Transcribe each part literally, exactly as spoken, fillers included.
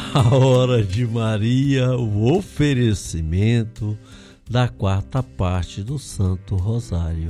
A hora de Maria, o oferecimento da quarta parte do Santo Rosário.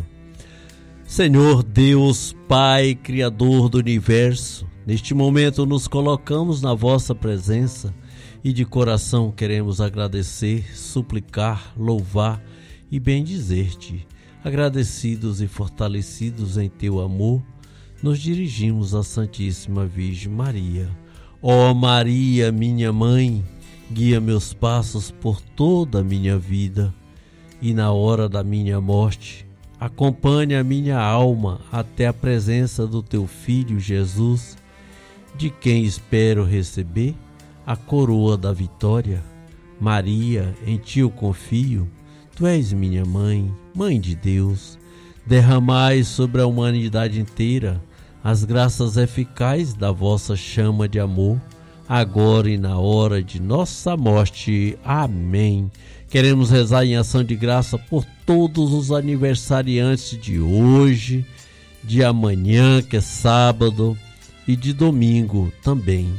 Senhor Deus, Pai, Criador do Universo, neste momento nos colocamos na vossa presença e de coração queremos agradecer, suplicar, louvar e bendizer-te. Agradecidos e fortalecidos em teu amor, nos dirigimos à Santíssima Virgem Maria. Ó Maria, minha mãe, guia meus passos por toda a minha vida e na hora da minha morte, acompanhe a minha alma até a presença do teu Filho Jesus, de quem espero receber a coroa da vitória. Maria, em ti eu confio, tu és minha mãe, mãe de Deus. Derramai sobre a humanidade inteira as graças eficazes da vossa chama de amor, agora e na hora de nossa morte. Amém. Queremos rezar em ação de graça por todos os aniversariantes de hoje, de amanhã, que é sábado, e de domingo também.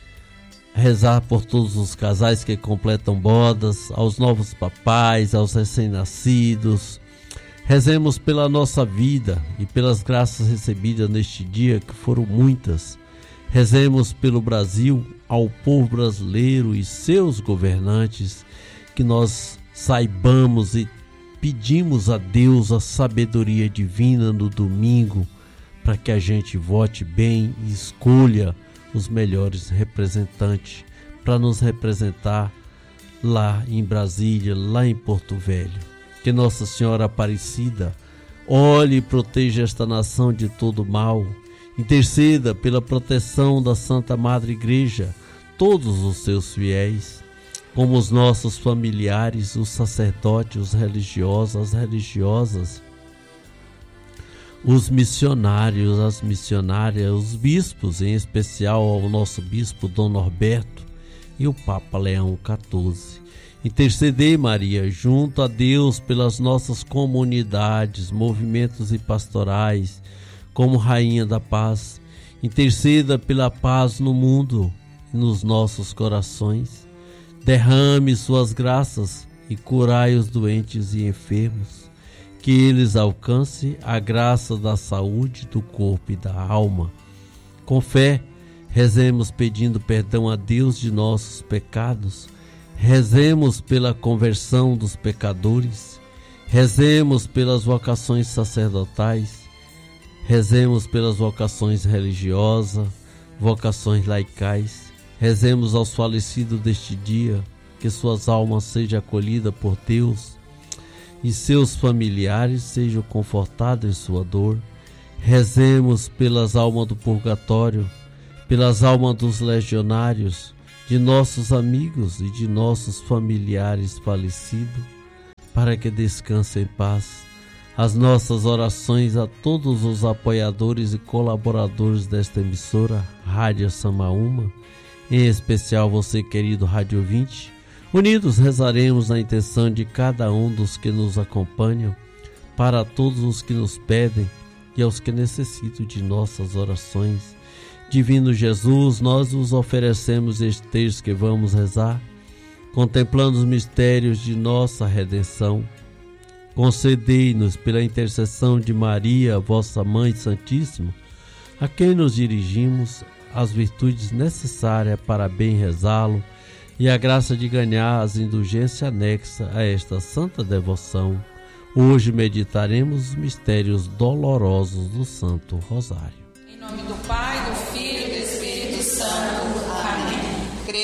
Rezar por todos os casais que completam bodas, aos novos papais, aos recém-nascidos. Rezemos pela nossa vida e pelas graças recebidas neste dia, que foram muitas. Rezemos pelo Brasil, ao povo brasileiro e seus governantes, que nós saibamos e pedimos a Deus a sabedoria divina no domingo, para que a gente vote bem e escolha os melhores representantes para nos representar lá em Brasília, lá em Porto Velho. Que Nossa Senhora Aparecida olhe e proteja esta nação de todo mal. Interceda pela proteção da Santa Madre Igreja, todos os seus fiéis, como os nossos familiares, os sacerdotes, os religiosos, as religiosas, os missionários, as missionárias, os bispos, em especial ao nosso bispo Dom Norberto e o Papa Leão quatorze. Intercedei, Maria, junto a Deus pelas nossas comunidades, movimentos e pastorais, como Rainha da Paz. Interceda pela paz no mundo e nos nossos corações. Derrame suas graças e curai os doentes e enfermos. Que eles alcancem a graça da saúde do corpo e da alma. Com fé, rezemos pedindo perdão a Deus de nossos pecados. Rezemos pela conversão dos pecadores, rezemos pelas vocações sacerdotais, rezemos pelas vocações religiosas, vocações laicais, rezemos aos falecidos deste dia, que suas almas sejam acolhidas por Deus e seus familiares sejam confortados em sua dor. Rezemos pelas almas do purgatório, pelas almas dos legionários, de nossos amigos e de nossos familiares falecidos, para que descansem em paz. As nossas orações a todos os apoiadores e colaboradores desta emissora, Rádio Samaúma, em especial você, querido rádio ouvinte. Unidos rezaremos na intenção de cada um dos que nos acompanham, para todos os que nos pedem e aos que necessitam de nossas orações. Divino Jesus, nós vos oferecemos este texto que vamos rezar, contemplando os mistérios de nossa redenção. Concedei-nos, pela intercessão de Maria, vossa Mãe Santíssima, a quem nos dirigimos, as virtudes necessárias para bem rezá-lo e a graça de ganhar as indulgências anexas a esta santa devoção. Hoje meditaremos os mistérios dolorosos do Santo Rosário. Em nome do Pai, do Filho e do Espírito Santo. Amém.